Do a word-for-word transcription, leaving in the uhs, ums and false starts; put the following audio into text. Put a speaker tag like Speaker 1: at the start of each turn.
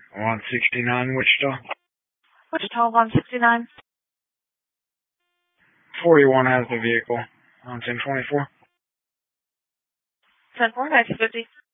Speaker 1: one sixty-nine Wichita.
Speaker 2: Wichita, one sixty-nine.
Speaker 1: forty-one has the vehicle on ten twenty-four.
Speaker 2: ten four, nineteen fifty.